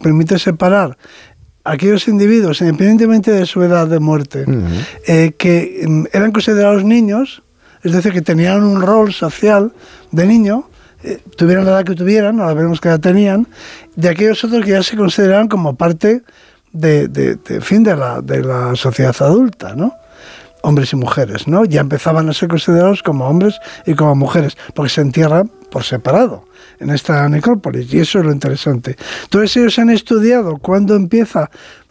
permite separar aquellos individuos, independientemente de su edad de muerte, que eran considerados niños, es decir, que tenían un rol social de niño, tuvieran la edad que tuvieran, ahora veremos qué edad tenían, de aquellos otros que ya se consideraban como parte de la sociedad adulta, ¿no? Hombres y mujeres, ¿no? Ya empezaban a ser considerados como hombres y como mujeres, porque se entierran por separado en esta necrópolis, y eso es lo interesante. Entonces ellos han estudiado cuándo empieza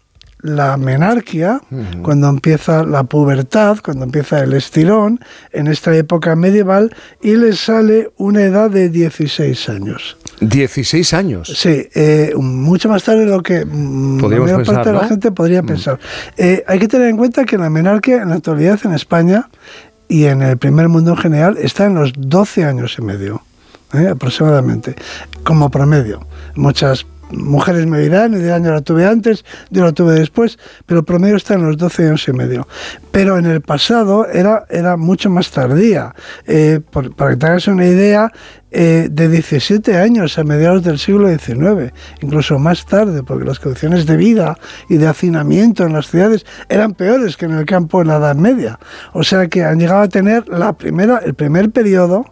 la menarquia, cuando empieza la pubertad, cuando empieza el estirón, en esta época medieval, y les sale una edad de 16 años. ¿16 años? Sí, mucho más tarde de lo que la mayor parte de la gente podría pensar. Hay que tener en cuenta que la menarquia en la actualidad en España y en el primer mundo en general está en los 12 años y medio, aproximadamente, como promedio. Muchas mujeres me dirán, y dirán, yo la tuve antes, yo la tuve después, pero el promedio está en los 12 años y medio. Pero en el pasado era mucho más tardía. Para que te hagas una idea, de 17 años a mediados del siglo XIX, incluso más tarde, porque las condiciones de vida y de hacinamiento en las ciudades eran peores que en el campo en la Edad Media. O sea que han llegado a tener el primer periodo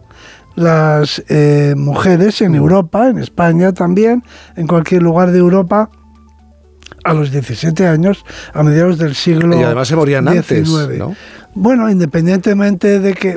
las mujeres en Europa, en España también, en cualquier lugar de Europa, a los 17 años, a mediados del siglo XIX. Y además se morían antes, ¿no? Bueno, independientemente de que,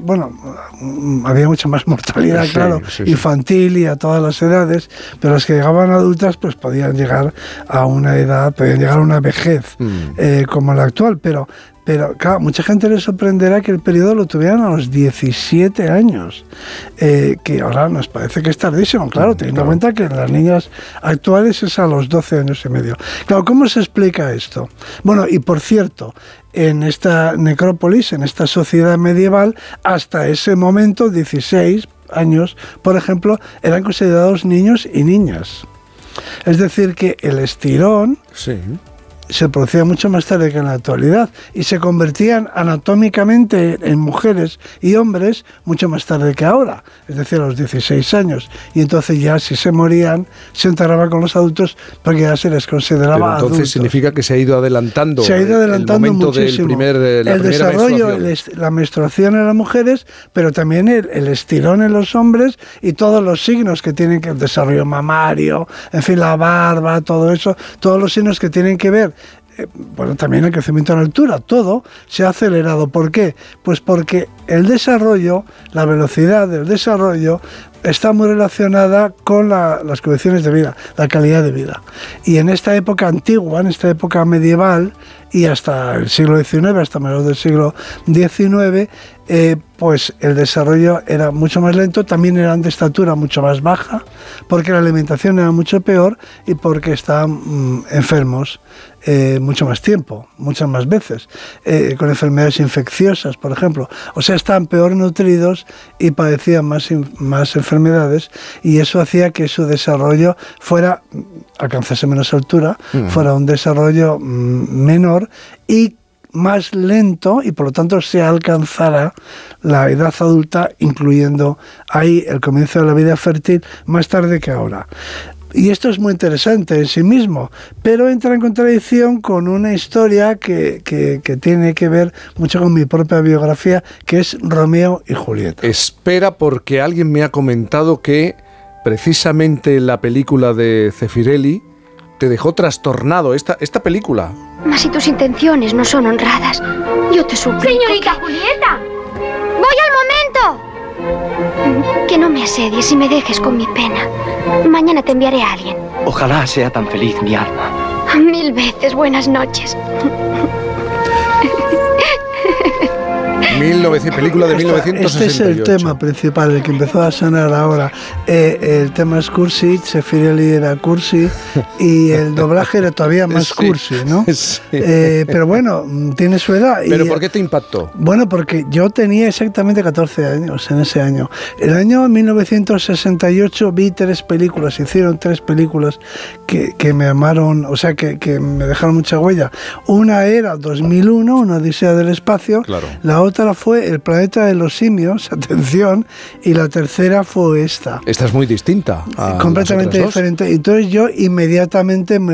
había mucha más mortalidad, sí, claro, sí. Infantil y a todas las edades, pero las que llegaban adultas, pues podían llegar a una edad, podían llegar a una vejez, como la actual, pero claro, mucha gente le sorprenderá que el periodo lo tuvieran a los 17 años, que ahora nos parece que es tardísimo, claro, teniendo en cuenta que en las niñas actuales es a los 12 años y medio. Claro, ¿cómo se explica esto? Bueno, y por cierto, en esta necrópolis, en esta sociedad medieval, hasta ese momento, 16 años, por ejemplo, eran considerados niños y niñas. Es decir, que el estirón se producía mucho más tarde que en la actualidad y se convertían anatómicamente en mujeres y hombres mucho más tarde que ahora, es decir, a los 16 años. Y entonces ya si se morían, se enterraban con los adultos porque ya se les consideraba adultos. Pero entonces significa que se ha ido adelantando. Se ha ido adelantando el momento muchísimo. El desarrollo, la menstruación en las mujeres, pero también el estirón en los hombres y todos los signos que tienen que el desarrollo mamario, en fin, la barba, todo eso, todos los signos que tienen que ver. También el crecimiento a la altura, todo se ha acelerado. ¿Por qué? Pues porque el desarrollo, la velocidad del desarrollo está muy relacionada con las condiciones de vida, la calidad de vida. Y en esta época antigua, en esta época medieval y hasta el siglo XIX, hasta mediados del siglo XIX, pues el desarrollo era mucho más lento, también eran de estatura mucho más baja, porque la alimentación era mucho peor y porque estaban enfermos mucho más tiempo, muchas más veces, con enfermedades infecciosas, por ejemplo. O sea, estaban peor nutridos y padecían más enfermedades, y eso hacía que su desarrollo alcanzase menos altura, fuera un desarrollo menor y más lento, y por lo tanto se alcanzará la edad adulta, incluyendo ahí el comienzo de la vida fértil, más tarde que ahora. Y esto es muy interesante en sí mismo, pero entra en contradicción con una historia que tiene que ver mucho con mi propia biografía, que es Romeo y Julieta. Espera, porque alguien me ha comentado que precisamente la película de Zeffirelli te dejó trastornado, esta película. Mas si tus intenciones no son honradas, yo te suplico... ¡Señorita Julieta! ¡Voy al momento! Que no me asedies y me dejes con mi pena. Mañana te enviaré a alguien. Ojalá sea tan feliz mi alma. 1000 veces buenas noches. Película de 1968. Este es el tema principal, el que empezó a sonar ahora. El tema es cursi, Zeffirelli era cursi y el doblaje era todavía más cursi, ¿no? Sí. Pero bueno, tiene su edad. ¿Pero por qué te impactó? Bueno, porque yo tenía exactamente 14 años en ese año. El año 1968 vi 3 películas, hicieron 3 películas que me amaron, o sea, que me dejaron mucha huella. Una era 2001, Una odisea del espacio. Claro. La otra fue El planeta de los simios, atención, y la tercera fue esta. Esta es muy distinta. Completamente diferente. Entonces yo inmediatamente me